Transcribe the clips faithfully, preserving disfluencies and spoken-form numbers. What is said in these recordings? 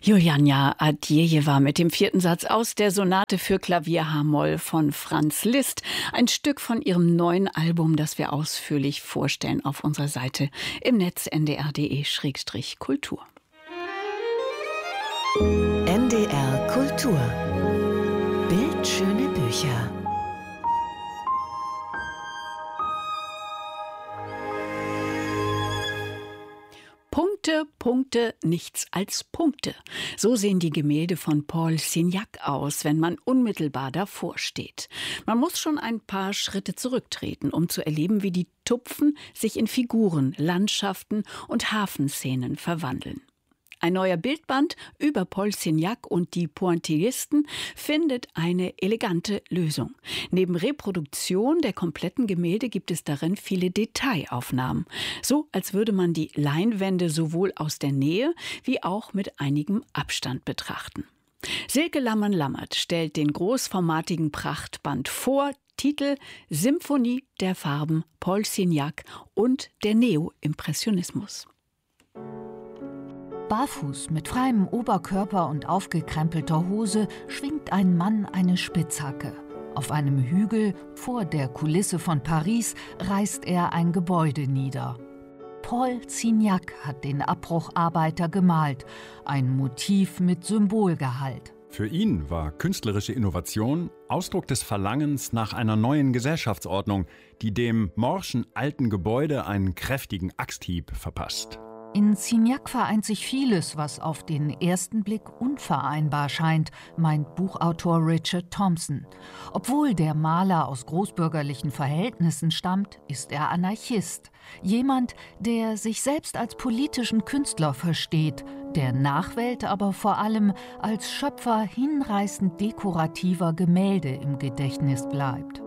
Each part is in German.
Juliana Ardjejewa mit dem vierten Satz aus der Sonate für Klavier H-Moll von Franz Liszt. Ein Stück von ihrem neuen Album, das wir ausführlich vorstellen auf unserer Seite im Netz n d r punkt d e Schrägstrich Kultur. N D R Kultur. Bildschöne Bücher. Punkte, Punkte, nichts als Punkte. So sehen die Gemälde von Paul Signac aus, wenn man unmittelbar davor steht. Man muss schon ein paar Schritte zurücktreten, um zu erleben, wie die Tupfen sich in Figuren, Landschaften und Hafenszenen verwandeln. Ein neuer Bildband über Paul Signac und die Pointillisten findet eine elegante Lösung. Neben Reproduktion der kompletten Gemälde gibt es darin viele Detailaufnahmen. So, als würde man die Leinwände sowohl aus der Nähe wie auch mit einigem Abstand betrachten. Silke Lammann-Lammert stellt den großformatigen Prachtband vor. Titel: Symphonie der Farben, Paul Signac und der Neoimpressionismus. Barfuß mit freiem Oberkörper und aufgekrempelter Hose schwingt ein Mann eine Spitzhacke. Auf einem Hügel vor der Kulisse von Paris reißt er ein Gebäude nieder. Paul Signac hat den Abbrucharbeiter gemalt, ein Motiv mit Symbolgehalt. Für ihn war künstlerische Innovation Ausdruck des Verlangens nach einer neuen Gesellschaftsordnung, die dem morschen alten Gebäude einen kräftigen Axthieb verpasst. In Signac vereint sich vieles, was auf den ersten Blick unvereinbar scheint, meint Buchautor Richard Thompson. Obwohl der Maler aus großbürgerlichen Verhältnissen stammt, ist er Anarchist. Jemand, der sich selbst als politischen Künstler versteht, der Nachwelt aber vor allem als Schöpfer hinreißend dekorativer Gemälde im Gedächtnis bleibt.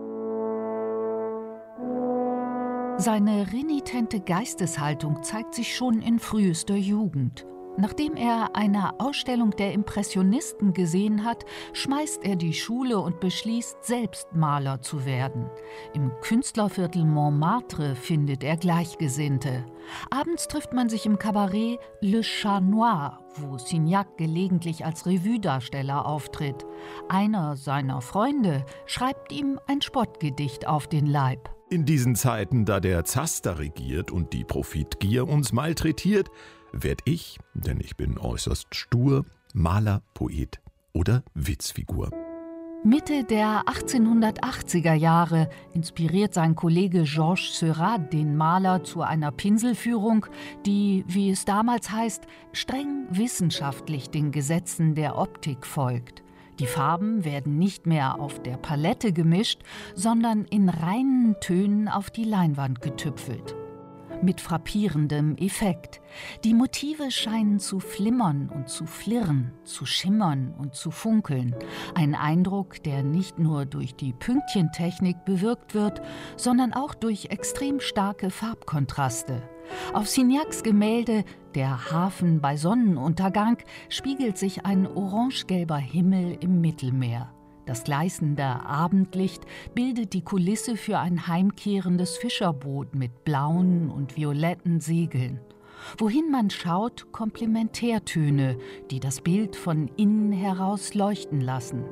Seine renitente Geisteshaltung zeigt sich schon in frühester Jugend. Nachdem er eine Ausstellung der Impressionisten gesehen hat, schmeißt er die Schule und beschließt, selbst Maler zu werden. Im Künstlerviertel Montmartre findet er Gleichgesinnte. Abends trifft man sich im Kabarett Le Chat Noir, wo Signac gelegentlich als Revue-Darsteller auftritt. Einer seiner Freunde schreibt ihm ein Spottgedicht auf den Leib. In diesen Zeiten, da der Zaster regiert und die Profitgier uns malträtiert, werd ich, denn ich bin äußerst stur, Maler, Poet oder Witzfigur. Mitte der achtzehnhundertachtziger Jahre inspiriert sein Kollege Georges Seurat den Maler zu einer Pinselführung, die, wie es damals heißt, streng wissenschaftlich den Gesetzen der Optik folgt. Die Farben werden nicht mehr auf der Palette gemischt, sondern in reinen Tönen auf die Leinwand getüpfelt. Mit frappierendem Effekt. Die Motive scheinen zu flimmern und zu flirren, zu schimmern und zu funkeln. Ein Eindruck, der nicht nur durch die Pünktchentechnik bewirkt wird, sondern auch durch extrem starke Farbkontraste. Auf Signacs Gemälde Der Hafen bei Sonnenuntergang spiegelt sich ein orangegelber Himmel im Mittelmeer. Das gleißende Abendlicht bildet die Kulisse für ein heimkehrendes Fischerboot mit blauen und violetten Segeln. Wohin man schaut, Komplementärtöne, die das Bild von innen heraus leuchten lassen.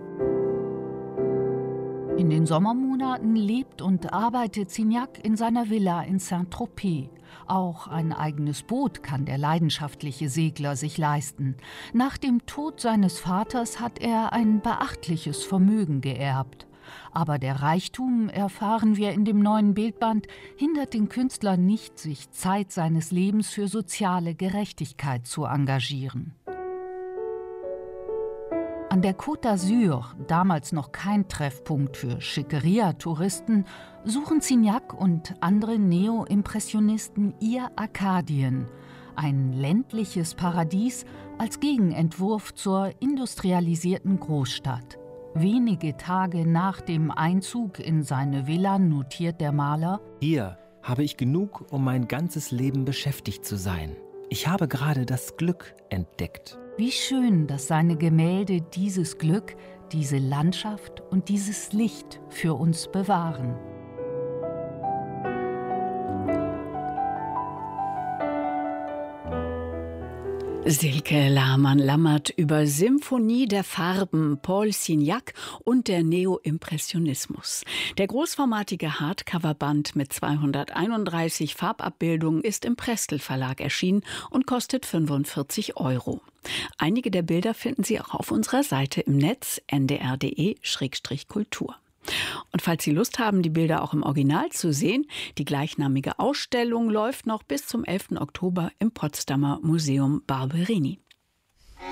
In den Sommermonaten lebt und arbeitet Signac in seiner Villa in Saint-Tropez. Auch ein eigenes Boot kann der leidenschaftliche Segler sich leisten. Nach dem Tod seines Vaters hat er ein beachtliches Vermögen geerbt. Aber der Reichtum, erfahren wir in dem neuen Bildband, hindert den Künstler nicht, sich Zeit seines Lebens für soziale Gerechtigkeit zu engagieren. An der Côte d'Azur, damals noch kein Treffpunkt für Schickeria-Touristen, suchen Signac und andere Neo-Impressionisten ihr Arkadien, ein ländliches Paradies als Gegenentwurf zur industrialisierten Großstadt. Wenige Tage nach dem Einzug in seine Villa notiert der Maler: Hier habe ich genug, um mein ganzes Leben beschäftigt zu sein. Ich habe gerade das Glück entdeckt. Wie schön, dass seine Gemälde dieses Glück, diese Landschaft und dieses Licht für uns bewahren. Silke Lahmann-Lammert über Symphonie der Farben, Paul Signac und der Neoimpressionismus. Der großformatige Hardcoverband mit zweihunderteinunddreißig Farbabbildungen ist im Prestel Verlag erschienen und kostet fünfundvierzig Euro. Einige der Bilder finden Sie auch auf unserer Seite im Netz n d r punkt d e Schrägstrich Kultur. Und falls Sie Lust haben, die Bilder auch im Original zu sehen, die gleichnamige Ausstellung läuft noch bis zum elften Oktober im Potsdamer Museum Barberini.